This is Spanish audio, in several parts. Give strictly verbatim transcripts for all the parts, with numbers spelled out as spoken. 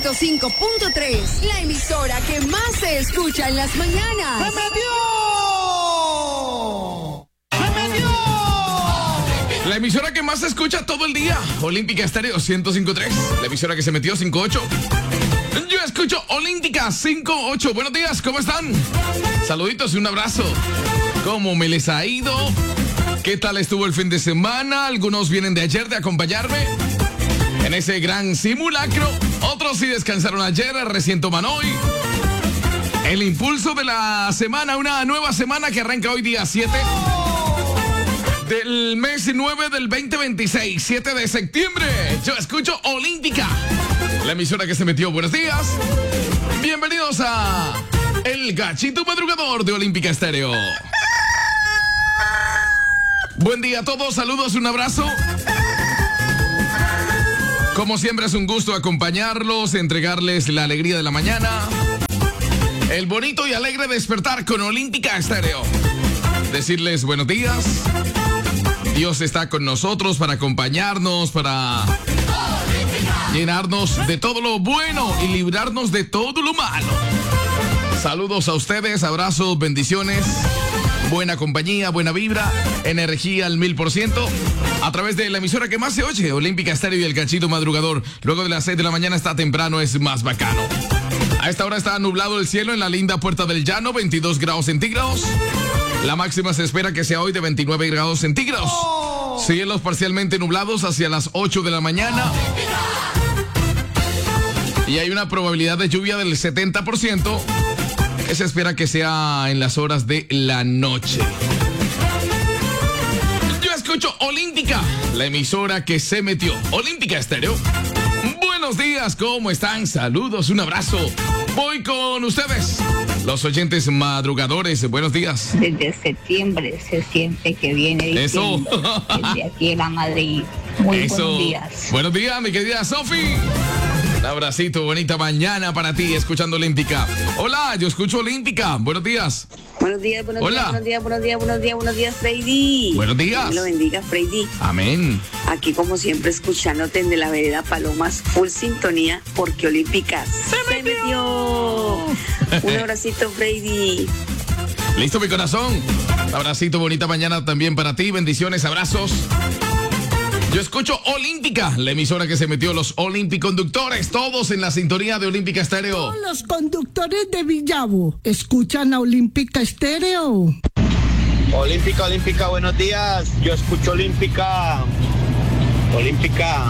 ciento cinco punto tres, la emisora que más se escucha en las mañanas. ¡Se metió! ¡Se metió! La emisora que más se escucha todo el día, Olímpica Estéreo ciento cinco punto tres. La emisora que se metió cinco ocho. Yo escucho Olímpica cinco ocho. Buenos días, ¿cómo están? Saluditos y un abrazo. ¿Cómo me les ha ido? ¿Qué tal estuvo el fin de semana? Algunos vienen de ayer de acompañarme en ese gran simulacro. Otros sí descansaron ayer, recién toman hoy. El impulso de la semana, una nueva semana que arranca hoy día siete del mes nueve del veinte veintiséis, siete de septiembre. Yo escucho Olímpica, la emisora que se metió. Buenos días. Bienvenidos a El Gachito Madrugador de Olímpica Estéreo. Buen día a todos, saludos, un abrazo. Como siempre es un gusto acompañarlos, entregarles la alegría de la mañana. El bonito y alegre despertar con Olímpica Estéreo. Decirles buenos días. Dios está con nosotros para acompañarnos, para llenarnos de todo lo bueno y librarnos de todo lo malo. Saludos a ustedes, abrazos, bendiciones. Buena compañía, buena vibra, energía al mil por ciento. A través de la emisora que más se oye, Olímpica Estéreo y El Gachito Madrugador. Luego de las seis de la mañana está temprano, es más bacano. A esta hora está nublado el cielo en la linda Puerta del Llano, veintidós grados centígrados. La máxima se espera que sea hoy de veintinueve grados centígrados. Cielos parcialmente nublados hacia las ocho de la mañana. Y hay una probabilidad de lluvia del setenta por ciento. Se espera que sea en las horas de la noche. Yo escucho Olímpica, la emisora que se metió. Olímpica Estéreo. Buenos días, ¿cómo están? Saludos, un abrazo. Voy con ustedes, los oyentes madrugadores. Buenos días. Desde septiembre se siente que viene diciembre. Eso. Desde aquí en la Madrid. Muy Eso. buenos días. Buenos días, mi querida Sofi. Un abracito, bonita mañana para ti, escuchando Olímpica. Hola, yo escucho Olímpica. Buenos días. Buenos días, buenos Hola. días, buenos días, buenos días, buenos días, buenos días, Freddy. Buenos días. Dios me lo bendiga, Freddy. Amén. Aquí, como siempre, escuchándote en De la Vereda Palomas, full sintonía, porque Olímpica se, se metió. Un abracito, Freddy. Listo, mi corazón. Un abracito, bonita mañana también para ti. Bendiciones, abrazos. Yo escucho Olímpica, la emisora que se metió, los Olimpiconductores, todos en la sintonía de Olímpica Estéreo. Todos los conductores de Villavo escuchan a Olímpica Estéreo. Olímpica, Olímpica, buenos días. Yo escucho Olímpica. Olímpica.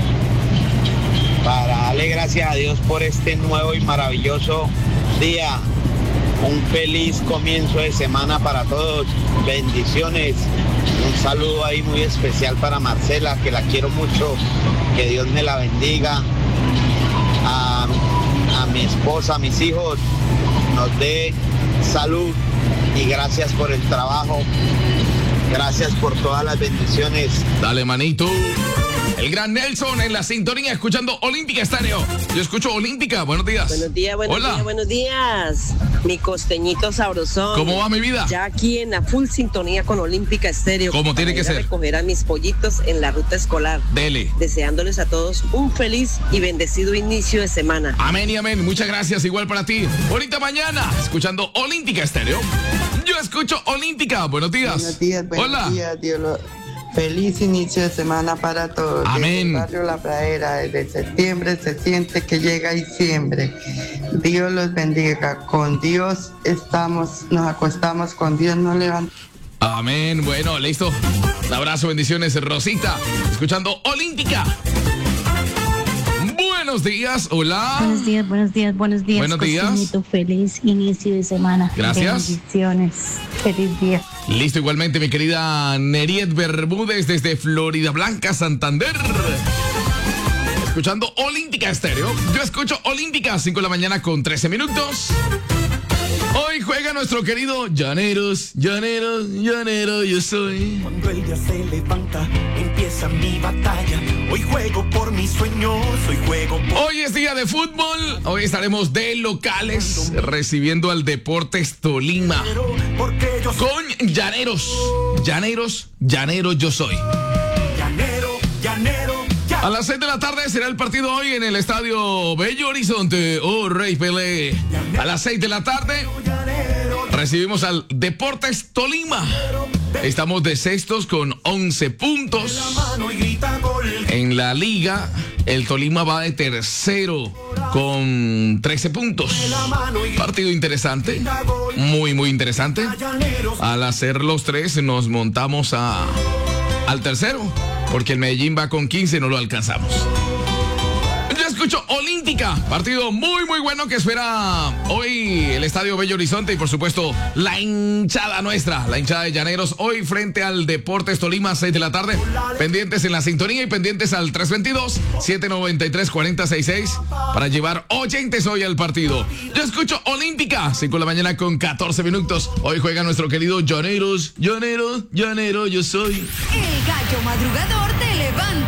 Para darle gracias a Dios por este nuevo y maravilloso día. Un feliz comienzo de semana para todos. Bendiciones. Un saludo ahí muy especial para Marcela, que la quiero mucho. Que Dios me la bendiga. A, a mi esposa, a mis hijos, nos dé salud y gracias por el trabajo. Gracias por todas las bendiciones. Dale, manito. El gran Nelson en la sintonía, escuchando Olímpica Estéreo. Yo escucho Olímpica. Buenos días. Buenos días, buenos Hola. días, buenos días. Mi costeñito sabrosón. ¿Cómo va mi vida? Ya aquí en la full sintonía con Olímpica Estéreo. ¿Cómo tiene para que ir a ser? recoger a mis pollitos en la ruta escolar. Dele. Deseándoles a todos un feliz y bendecido inicio de semana. Amén y amén. Muchas gracias. Igual para ti. Bonita mañana, escuchando Olímpica Estéreo. Yo escucho Olímpica. Buenos días. Buenos días, buenos Hola. días, Dios lo... Feliz inicio de semana para todos. Amén. Desde el barrio La Pradera, desde septiembre se siente que llega diciembre. Dios los bendiga. Con Dios estamos, nos acostamos, con Dios nos levantamos. Amén. Bueno, listo. Un abrazo, bendiciones, Rosita. Escuchando Olímpica. Buenos días, hola. Buenos días, buenos días, buenos días. Buenos días. Costeñito, feliz inicio de semana. Gracias. Bendiciones. Feliz día. Listo, igualmente, mi querida Neriet Bermúdez desde Florida Blanca, Santander. Escuchando Olímpica Estéreo. Yo escucho Olímpica, cinco de la mañana con trece minutos. Hoy juega nuestro querido Llaneros, Llaneros, Llanero yo soy. Cuando el día se levanta, empieza mi batalla. Hoy juego por mis sueños, hoy juego por... Hoy es día de fútbol. Hoy estaremos de locales recibiendo al Deportes Tolima. Con Llaneros, Llaneros, Llanero yo soy. Llanero, llanero, llanero. A las seis de la tarde será el partido hoy en el estadio Bello Horizonte. Oh, Rey Pelé. A las seis de la tarde recibimos al Deportes Tolima. Estamos de sextos con once puntos. En la liga, el Tolima va de tercero con trece puntos. Partido interesante, muy, muy interesante. Al hacer los tres, nos montamos a, al tercero, porque el Medellín va con quince, no lo alcanzamos. Yo escucho Olímpica, partido muy muy bueno que espera hoy el Estadio Bello Horizonte y por supuesto la hinchada nuestra, la hinchada de Llaneros, hoy frente al Deportes Tolima, seis de la tarde, pendientes en la sintonía y pendientes al tres dos dos, siete nueve tres, cuatro cero seis seis para llevar oyentes hoy al partido. Yo escucho Olímpica, cinco de la mañana con catorce minutos, hoy juega nuestro querido Llaneros, Llaneros, Llanero yo soy. El gallo madrugador de